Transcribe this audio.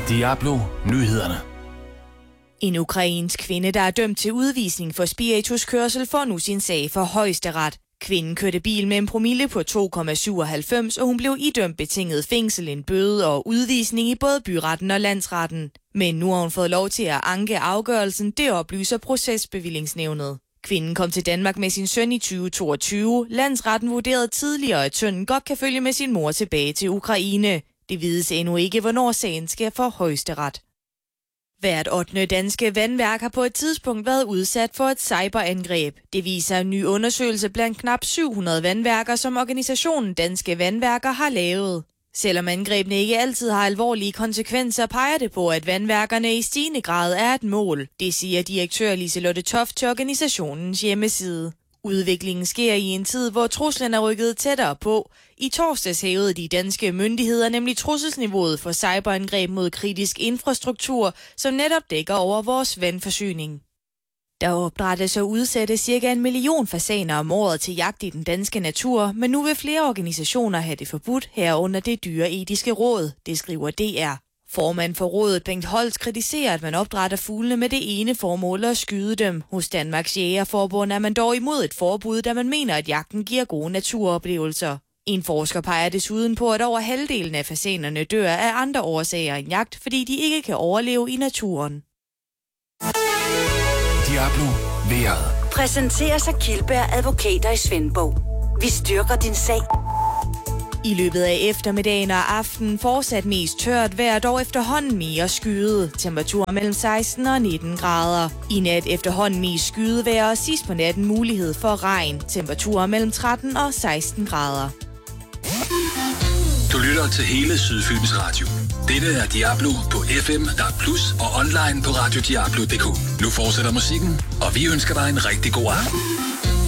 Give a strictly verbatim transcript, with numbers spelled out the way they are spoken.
Diablo Nyhederne. En ukrainsk kvinde, der er dømt til udvisning for spirituskørsel, får nu sin sag for Højesteret. Kvinden kørte bil med en promille på to komma syvoghalvfems, og hun blev idømt betinget fængsel, en bøde og udvisning i både byretten og landsretten. Men nu har hun fået lov til at anke afgørelsen, det oplyser procesbevillingsnævnet. Kvinden kom til Danmark med sin søn i tyve toogtyve. Landsretten vurderede tidligere, at sønnen godt kan følge med sin mor tilbage til Ukraine. Det vides endnu ikke, hvornår sagen skal for Højesteret. Hvert ottende danske vandværk har på et tidspunkt været udsat for et cyberangreb. Det viser en ny undersøgelse blandt knap syv hundrede vandværker, som organisationen Danske Vandværker har lavet. Selvom angrebene ikke altid har alvorlige konsekvenser, peger det på, at vandværkerne i stigende grad er et mål. Det siger direktør Liselotte Toft til organisationens hjemmeside. Udviklingen sker i en tid, hvor truslen er rykket tættere på. I torsdags hævede de danske myndigheder nemlig trusselsniveauet for cyberangreb mod kritisk infrastruktur, som netop dækker over vores vandforsyning. Der opdrættes og udsættes cirka en million fasaner om året til jagt i den danske natur, men nu vil flere organisationer have det forbudt herunder det dyreetiske råd, det skriver D R. Formand for rådet Bengt Holst kritiserer, at man opdrætter fuglene med det ene formål at skyde dem. Hos Danmarks Jægerforbund er man dog imod et forbud, da man mener, at jagten giver gode naturoplevelser. En forsker peger desuden på, at over halvdelen af fasanerne dør af andre årsager end jagt, fordi de ikke kan overleve i naturen. Diablo vejret. Præsenteres af Kildberg Advokater i Svendborg. Vi styrker din sag. I løbet af eftermiddagen og aftenen fortsat mest tørt vejr, dog efterhånden mere skyet. Temperaturer mellem seksten og nitten grader. I nat efterhånden mest skyet vejr og sidst på natten mulighed for regn. Temperaturer mellem tretten og seksten grader. Du lytter til hele Sydfyns Radio. Dette er Diablo på F M, D A B plus og online på radio diablo punktum d k. Nu fortsætter musikken, og vi ønsker dig en rigtig god aften.